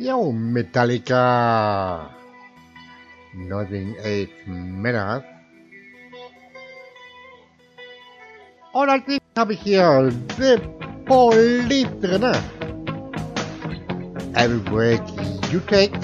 Yo, Metallica. Nothing else matters. All I think have here, the police, every break you take,